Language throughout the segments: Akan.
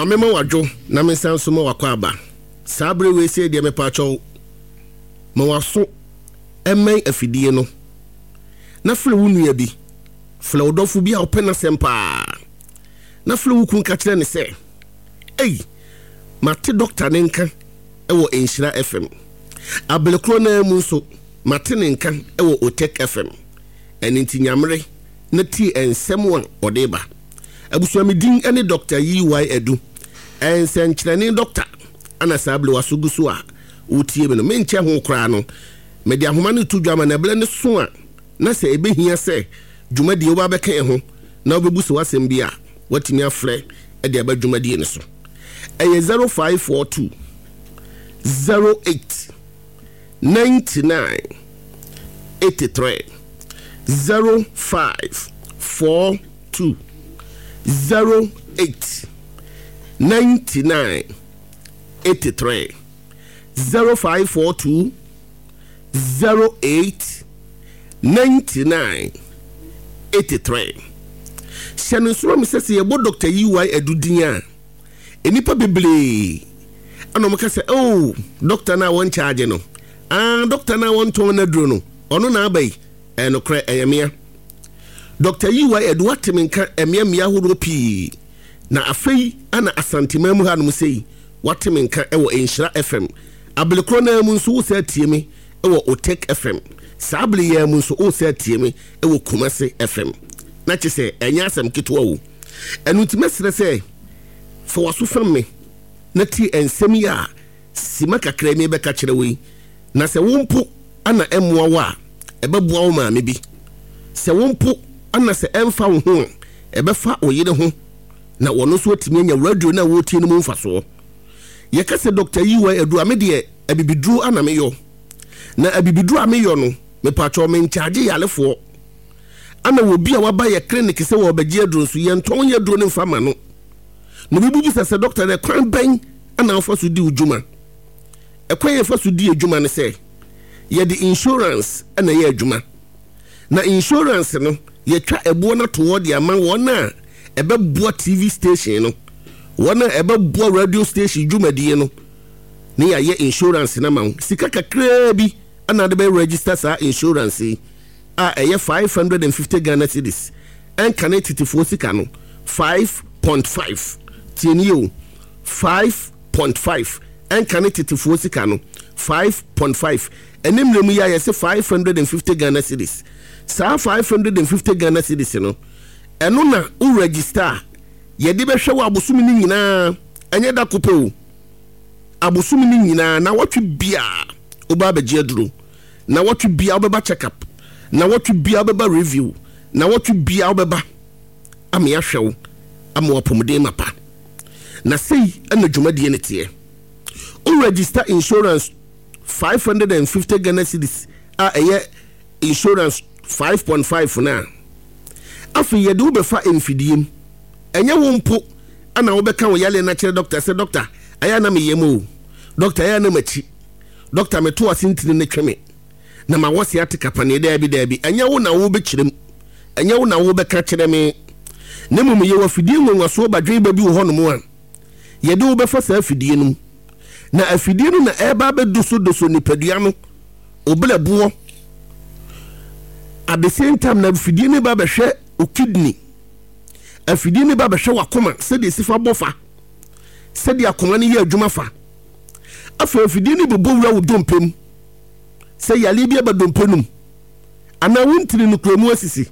Mamema wadwo na mensan so ma wakwa aba. Sabre we se de mepa cho. Ma waso emen afidie no. Na fle wunu ya bi. Fle odofo bi a opena sempa. Na fle wukun ka kire ne se. Mate doctor nenka ewo Enshira FM. Abelekro na mu so mate nenka ewo Otek FM. Enti nyamre na ti ensem wan odeba. Abusuamidin ene Dr. EY Edu. Ensenkyerene doctor ana sable wasugusu a utie me no menche ho kra no. Me de ahoma no tudwama na bele ne so a na se ebehia se dwumadi oba beka ho na obebuso wasem bia watimi afre e de aba dwumadi ne so. 0542 08 99 83 0542 08 99 83 0542 08 99 83. Shannon Swam says ye bo Dr. EY Edu dinya enipa beble ana mo ka say oh doctor na won charge no doctor na won ton na duro no ono na abai no kra eyamia Dr. EY Edu watemenka emia horo pi na afei ana asantima mu ha no sei watemenka ewo Enshira FM abelekro na mu nso wo sa tie me ewo Otek FM sabli ya mu nso wo sa tie me ewo Kumase FM na che se enya asam kitwa wo enu timesre se fo waso fam me na ti ensem ya sima kakra me be ka kire we na se wompo ana emwa wa ebeboa wo ma me bi se wompo ana se emfa wo ho ebefa oyire ho na wono so atimi anya radio na wo tie no mu mfaso ye ka se Dr. EY Edu amede abibidru ana me yo na abibidru ame yo no me pacho me charge yalefo ana wo bia waba ye clinic se wo bagye adru so ye nton ye adru ne mfama no no bibi se doctor de kwan ban ana afaso di ujuma ekwan ye faso di ejuma ne se ye di insurance ana ye ejuma na insurance no ye twa ebo na toward ya man wona ebeboa TV station no wona ebeboa radio station dwumadi no ne ya ye insurance na man sika kakra bi ana de be register sa insurance eye 550 Ghana cedis en connected for sika no 5.5 tienio 5.5 en connected for sika no 5.5 enemlemu ya ye se 550 Ghana cedis sa 550 Ghana cedis no eno na u register ye de be hwe abosumi ni nyina enye da kopeu abosumi ni nyina na watwe bia oba bagye aduro na watwe bia obeba check up na watwe bia obeba review na watwe bia obeba am ya hwew am wapomde mapa na sei ana dwumadi ne tie o register insurance 550 Ghana cedis eye insurance 5.5 na afi ye de obefa emfidiem enye wompo ana obeka wo yale na kire doctor say doctor aya na me yemo doctor aya na machi doctor me to asintini ne tweme na ma wose atika ne da bi enye wo na wo be kirem enye wo na wo be ka kire me ne mum ye wa fidie nwanwaso badwe ba bi wo hono mu a ye de wo be fa sa fidie num na afidie no na eba be doso nipadua no obele buo at the same time na afidie ne ba be hwe o kidney afidie ne ba be hwe wakoma se de sifa bofa se de akoma ne ye adwuma fa afa afidie ne bobo wura wo dompem se yale bia ba dompenum ana wontiri no kromu asisi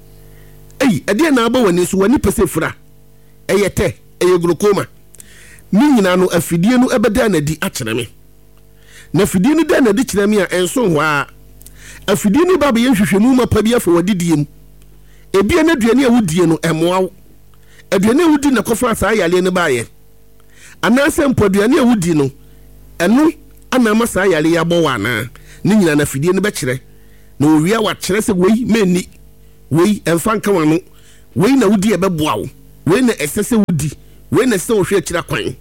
ede na aba wani so wani pese fura eyete glaucoma ni nyina no afidie no ebeda na di akere me na afidie no da na di kire me a enso ho a afidie no ba be yenhwehwemu ma pa bia fa wadidiem ebia na aduane a wudie no emoa aduane a wudi na kofa sa yale ne baaye ana sempo aduane a wudi no eno ana ma sa yale ya bo wana ni nyina na afidie no be kire na owia wa kire se wei meni wei emfa nka wano wei na wudi ebeboa wo wei na esese wudi wei na se wo hwe kira kwan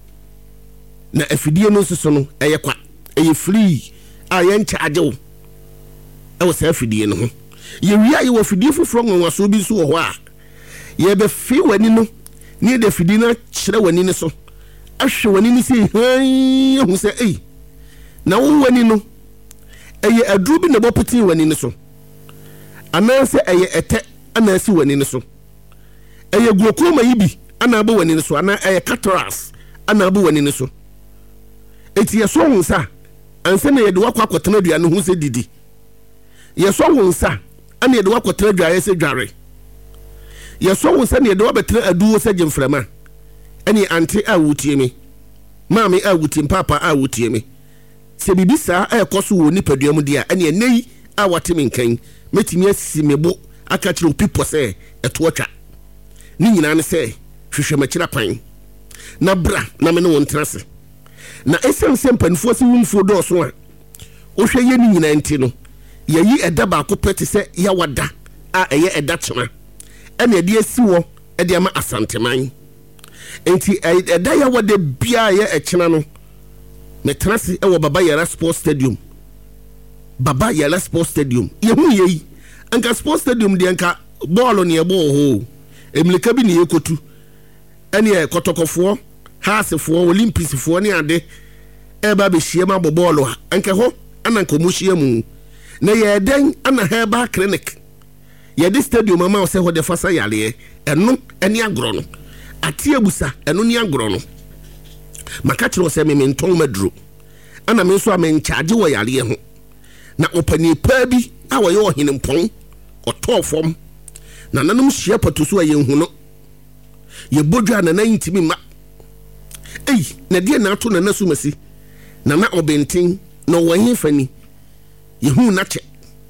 na afidie no nso no eye kwa eye free a ye charge wo e wo se afidie no ho ye wi aye wo afidie foforo nwanwaso bi so ho a ye be fi wani no ni de afidie na ahyere wani ne so ahwe wani ne si han hu se na wo wani no eye aduru bi na bopiti wani ne so ananse eye ete anasi wani ne so eye guokoma yibi anabo wani ne so ana eye cataract anabo wani ne so eti yeso wonsa anse na yede wakwa kwotena duane hu se didi yeso wonsa ana yede wakwotena duane se dware yeso wonsa na yede wabetra aduwo se jemframa ani anti awutie me maami awutie papa awutie me se bibisa ekoso wo nipaduam dia ani enei awatemi nkan metimi asisi mebo aka kire opipo se eto atwa ni nyina ne se hwehwe makira kwan na bra na me ne won trase na esense mpanifo se wumfo do so a ohwe ye ni nyina nti no yayi eda ba ko pete se ya wada a eye eda chema ene ede asiwo ede ama asanteman enti eda ya wada bia ye echena no me trase e wo Baba Yara Sports Stadium Baba Yara Sports Stadium ye hu ye anka Sports Stadium de anka ball ne ebo ho emlika bi ne yekotu ene kotokofo haasefo Olympicsfo ne ade eba be hie ma bobolo anka ho ananka mo hie mu na ye den ana Herbal Clinic ye de stadium ama se ho de fasa yale eno ene agro no ati abusa eno ne agro no maka kiro se me nton maduro ana me so am charge wo yale ho na opani pa bi a wo ye ohene mpon otofom na nanum hia patoso aye hu no ye bodwa na nan ntimi ma na die na ato na nasu masi na na obentin na wo hin fani ye hu na che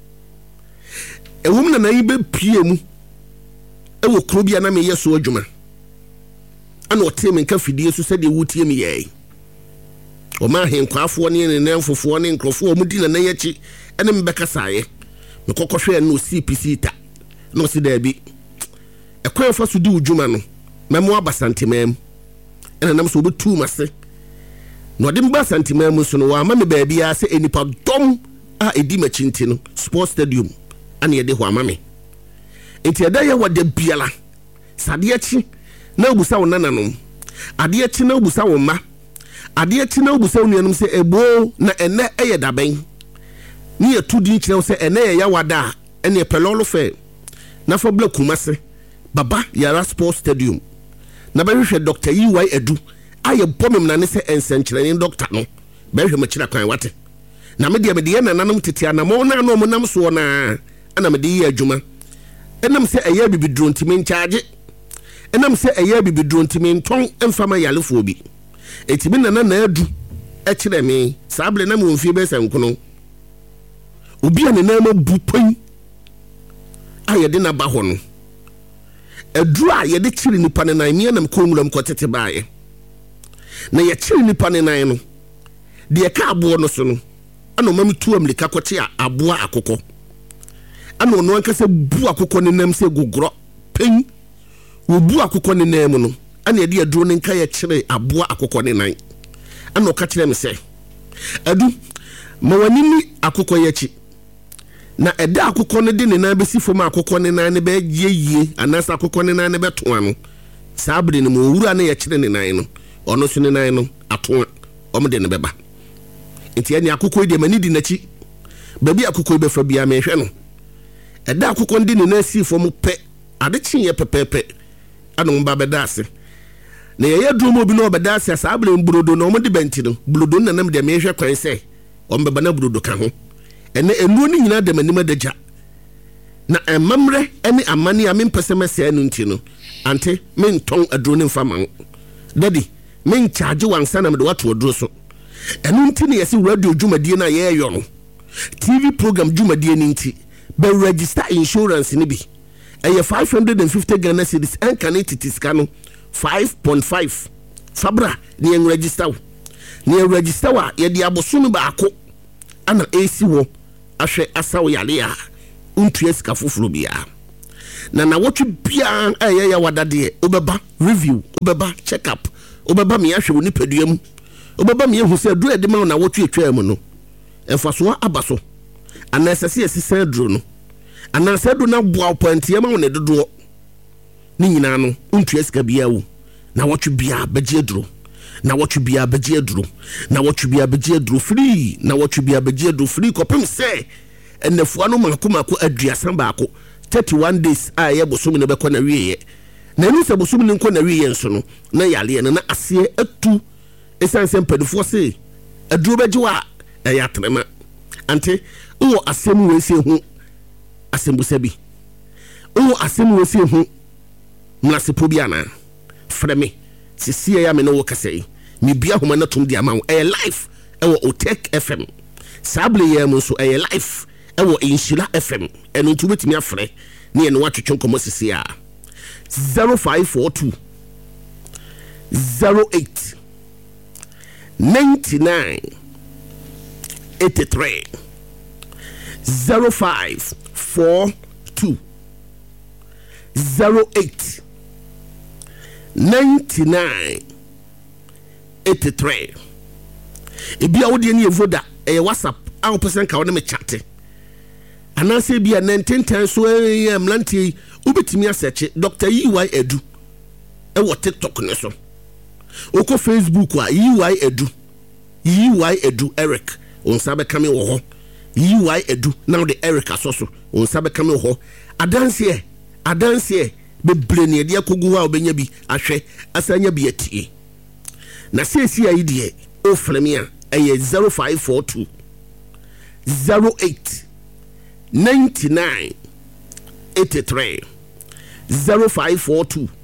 ewum na nan be pie mu ewo krobia na me yeso adwuma ana otem nka fidie so se de wutie me ye o ma hen kwafo ne ne nemfofo ne nkrofo mu di na yechi ene mbeka saaye me kokohwe no CPC ta no si da bi ekwan fa so di udwuma no memo abasantemam ene nam so obetu mase no de mba santemam so no wa ma me ba bia se enipa dom a edi machinti no Sports Stadium ane de ho amame enti eda ye wode biala sade achi na obusa wo nananom ade achi na obusa wo ma ade achi na obusa wo nuanum se ebo na ene eye daben ni etudi kire wo se ene ye yawada ene pelolo fe na fo bla kumase Baba Yara Sports Stadium na behwe Dr. EY Edu aye bomem na ne se ensenkyerene doctor no behwe makira kwan wate na me de na nanam tete anamo na no mo nam so na ana me de yi adwuma enam se eye bibidro ntimi charge enam se eye bibidro ntimi nton emfama yalefo bi etimi na na adu e kire me sable na mo mfie be sankono obi ane na ma bupan aye de na ba ho no aduru a ye de kire nipa ne nan me nam konwuram kotete baaye na ye kire nipa ne nan no de ka abo no so no ana mam tu amlika kote aboa akokɔ ana ono ankasa bu akokɔ ne nam se gugro pen wo bu akokɔ ne nam no ana ye de aduru ne nka ye kire aboa akokɔ ne nan ana ɔka kire me se adu ma wani ni akokɔ ye chi na eda akokɔ ne de ne nan besi fom akokɔ ne nan ne be yeye anasa akokɔ ne nan ne beto ano sabre ne mo wura ne ye kire ne nan no ono so ne nan no ato om de ne beba enti ani akokɔ de mani di nachi babi akokɔ be fa bia me hwe no eda akokɔ de ne nan si fom pe ade kyenye pepepe anom ba beda ase na ye yaduro mo bi no beda ase sabre mbrodo no om de benti no blodo na nam de me hwe kwan se om beba na blodo ka ho ene enu ni nyina de manima daja na emamre ene amane a mempese mese anu nti no ante menton aduro ne mfama daddy men charge wansa na me de wato aduro so enu nti ne yesi radio dwumadie na ye yo no TV program dwumadie ni nti be register insurance ni bi eye 550 Ghana cedis en kanetiti ska no 5.5 fabra ni en register wa ye de aboso no ba ako ana esi wo ahwe asawo yale ya untu esika foforo bia na wotwe bia eye ya wadade obeba review obeba check up obeba me ahwe woni paduam obeba me ehu se duro de ma na wotwe atwa no emfaso abaso ana esese esisa duro no ana se do na boa pantie ma woni dodo ni nyina no untu esika bia wo na what you be a bedjedro na what you be a bedjedro na what you be a bedjedro free na what you be a bedjedro free kopem say enefua no mako aduasan baako 31 days a ye bosom ne bekọ na wiye na ni se bosom ne nkọ na wiye nso no na yale na ase atu esanse mpadufo se aduro begiwa ya trema ante wo asem we se hu asembusa bi wo asem we se hu mlasepo bi ana freme sisi ya me no wo kasei mi bia homa na tum di ama e life e wo Otek FM sable ya mo so e life e wo Inshira FM eno ntu betimi afre ne eno watwetwe komo sisi a 0542 08 99 83 0542 08 99 83 ebia wo de ne evoda WhatsApp a person ka wo me chat anase bia 1910 so mlanti ubetimi asearch Dr. EY Edu e wo TikTok ne so oko Facebook a EY Edu Eric on sabe kame wo ho EY Edu now the Eric asoso on sabe kame wo ho adanse bebre ne de akogu ha obenya bi ahwe asanya bi atie na sesi ayi de o flemia eye 0542 08 99 83 0542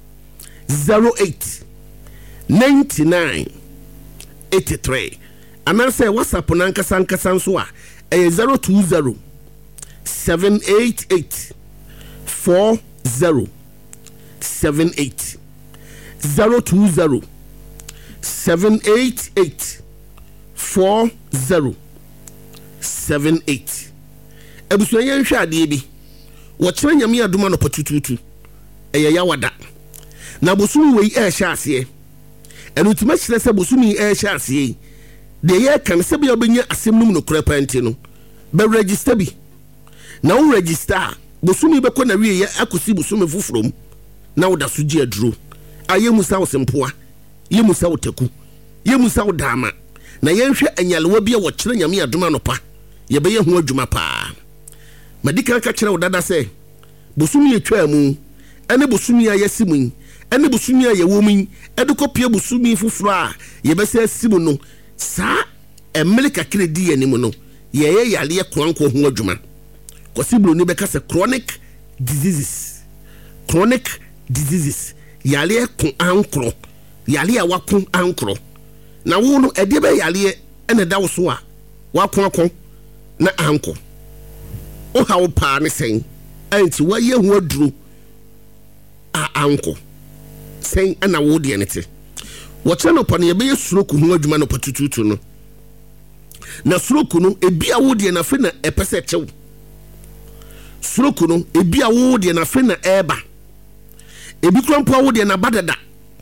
08 99 83 anase WhatsApp nankasa nso a 020 788 4078 020 788 4078 ebusuanya nhwe ade bi wo kire nyame aduma no patututu yawada na bosumi we hye ase enu tuma kire se bosumi hye ase de ye kan se bia obenya asem num no kura panti no be register bi na wo register bosumi be ko na wie akosi bosumi fofrom na wo da so gi aduro ayemusa wo sempoa yemusa wo taku yemusa wo dama na yenhwe anyalewa bia wo kire nyame aduma no pa ye be ye ho adwuma pa madika ka kire wo dada se bosumi etwa mu ene bosumi ayesimu ene bosumi ayewomu edukopie bosumi foforo a ye be se asimu no sa emelika kredi anim no ye yale kwanko ho adwuma kosibro ni beka se chronic diseases yale ko ankro yale a wako ankro na wo no ede be yale ene da wo so a wako na anko o ha wo pa ne sen anti wa ye ho aduru a anko sen ana wo de ne te wo chano pa ne ye be suroku ho adwuma no patututu no na suroku no ebia wo de na fe na epese chew suroku no ebia wo de na fe na eba ebi krampo wo de na badada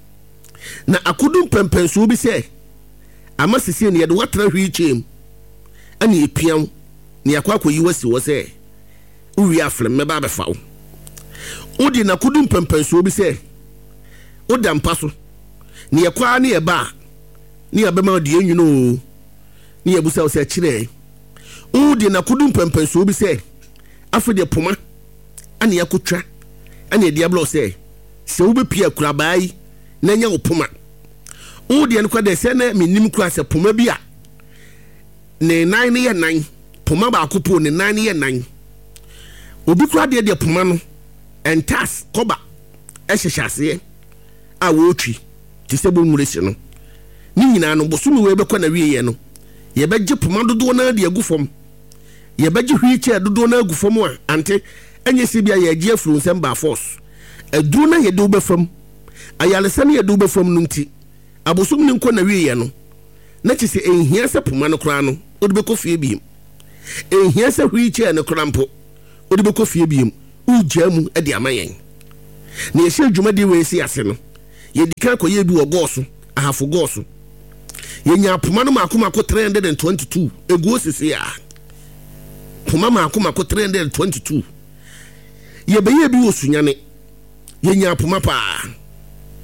na akudum pempenso bi se amasisi ne ye de watra hwi chem ani epiam ne yakwa yi wasi wo se uwi afle meba be fawo odi na kudum pempenso bi se odam paso ne yakwa ne eba ne abema de enwuno ne yabusa wo se kire odi na kudum pempenso bi se afede poma ani yakotwa ani diablo se wo be pia kurabai na nya opoma odi en kwa de se na minim kura se poma bi a ne nan ne ye nan poma ba akopo ne nan ne ye nan obi kura de poma no entas koba ehyehyase a wo twi ti se bo muresi no ni nyina no bosumi we be kwa na wiye no ye beje poma dodo na de agufom ye beje hwiche dodo na agufom a ante enye se bia ye gie afuru nsem ba force aduru na ye do be fam ayalesa na ye do be fam no nti abosom ni nko na wiye no na chi se enhia se poma no kra no odi be kofie bi enhia se hwiche ne krampo odi be kofie bi ujamu e de amayen na ye hye dwuma de we si ase no ye dika koye bi wo goso ahafo goso ye nya poma no makomako 322 egu sisi a poma makomako 322 ye be ye bi wo sunyane ye nya poma pa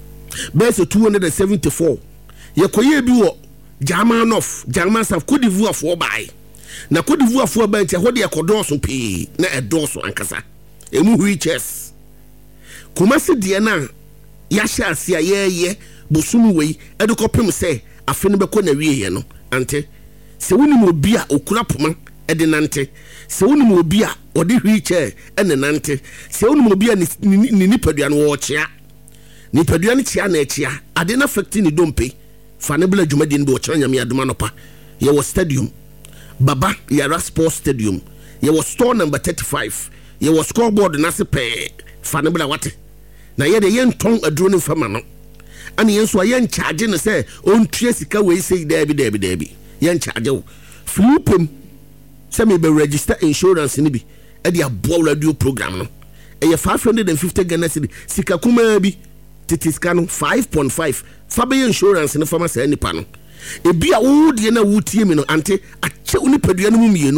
best 274 yekoye bi wo German South Cote d'Ivoire for buy na Cote d'Ivoire for buy ti hode yakodoso pe na edoso ankasa emu riches Kumasi de na ya sha asia ye bosumu wei edukopem se afene beko na wiye no ante se woni mo bia okura poma ede nante se woni mo bia ode hwiche ene nante se woni mo bia ni nipadua no wo chia nipadua ni chia na chia ade na affect ni dompe fa ne bla dwumadi ni bo chia nyame adoma no pa ye wo stadium Baba Yara Sports Stadium ye wo store number 35 ye wo scoreboard na se pe fa ne bla wate na ye de ye nton aduro ni fama no ani yenso a yen charge ne say on tue sika we say debi yen charge wo flupem say me be register insurance ni bi e de abo radio program no e ye 550 Ghana cedi sika kuma bi titiska no 5.5 fa be insurance ne fama say nipa no e bia wo de na wutie mi no ante ache uni padua no mu mienu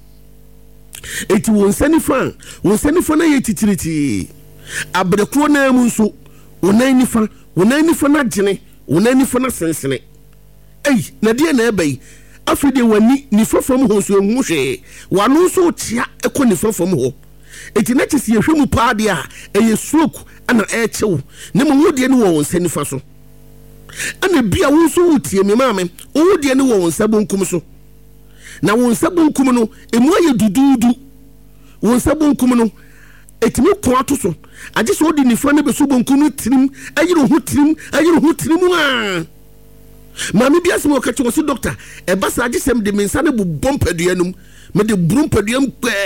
eti won sani fa na ye titiriti abrekro na mu nso wonani fa na gene wonani fa na sensene na de na ebai afide wani ni fafam ho so hu hwe wano so tia eko ni fafam ho eti na chisi yehwemu paade a eye stroke ana echew ne mo wodie ne wo nsani fa so ana bia wo so wutie me maame wodie ne wo nsabonkum so na wo nsabonkum no emu aye dududu wo nsabonkum no etimi ko ato so age so odi nifa ne be so bonkum no tirim ayiro ho tirim a mami bia se mo ka che wo doctor e ba sa age sem de mensa ne bu bompadua num me de brompadua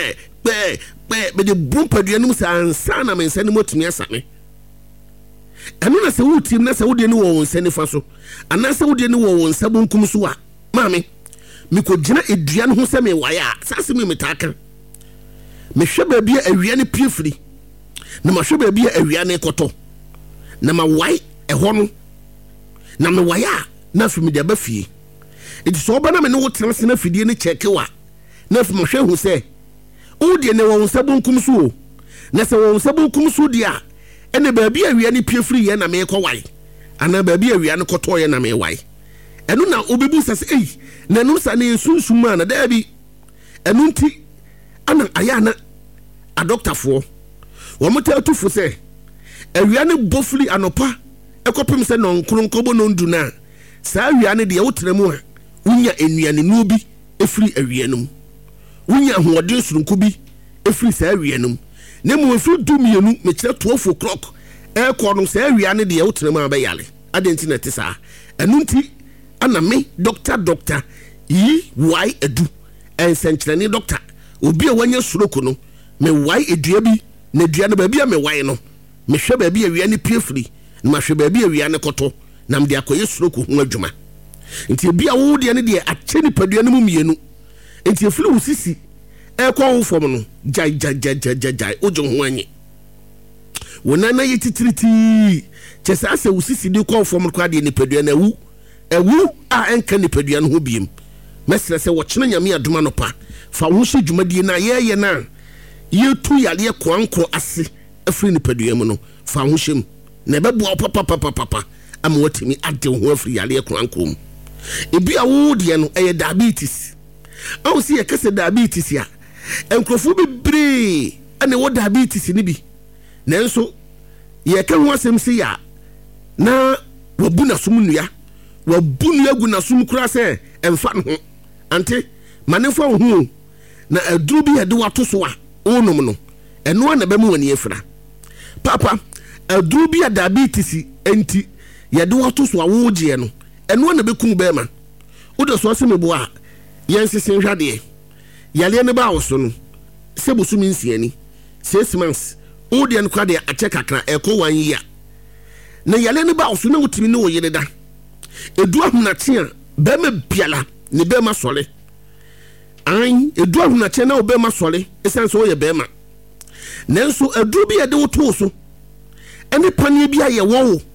me de brompadua num sa ansa na mensa ne motumi asame eno na se wutim na se wodi ne wo nsa nifa so ana se wodi ne wo nsa bonkum so a mami mi ko gina edua no ho se me waya sa se mi metaka me hwe ba bia awia ne piefiri na ma hwe ba bia awia ne koto na ma wai eho no na me waya na fimi de ba fie enti so oba na me ne wo transe na fidie ne chekewa na fimi hwe hu se o de ne wo nsa bonkum so na se wo nsa bonkum so dia ene ba bia awia ne piefiri ye na me ko wai ana ba bia awia ne koto ye na me wai eno na obebu sase na no sa ne sunsuma na da bi eno nti ana ayana a doctor for wo mota tufu se awia ne bofli anopa ekopem se no nkronkobo no ndu na sa awia ne de wotremu a unya enuane no bi efri awia num unya hoodin surunku bi efri sa awia num ne mo efri dumienu me kire 12 o'clock e ko no sa awia ne de wotremu abayale adenti na te sa enu nti ana me doctor yi why edu ensenkyerene doctor obi a wanya suroko no me wai edua bi na dua no ba bia me wai no me hwe ba bia awia ne piefiri na ma hwe ba bia awia ne koto na me de akoye suroko ho adwuma nti bia wo de ne de ache ni padua no mu mienu nti efiri wo sisi e kwa wo fom no jai ojo ho anyi wona na yetitiriti chesa ase wo sisi de kwa wo fom kwa de ni padua na ewu a enka ni padua no ho biem mesere se wo kyena nyame adoma no pa fa wo hye dwumadie na ye na yetu yale kwanko ase afiri ni padua mu no fa wo hyem na beboa papa ama watimi ade ho afiri yale kwanko mu ebi awo de no diabetes awu si yakase diabetes ya enkrofo bebre ane wo diabetes ni bi nanso ye ka ho asem si ya na wabu na sum nua gu na sum kura se emfa no ante manefo ho na aduru bi yede wato so a onum no eno na be mu wani efra papa aduru bi ya diabetes enti yede wato so a wo je no eno na be kun be ma udo so asem bo a yensese hwade yale ne ba wo so no se bosu mi nsiani 6 months odi en kwa de a check akra eko 1 year na yale ne ba wo so na wutimi ne wo yede da edu ahuna tia be me biala ne be ma sole an edu ahuna tia na wo be ma sole esan so ye be ma nanso edu bi ye de wo to so ene pane bi aye wo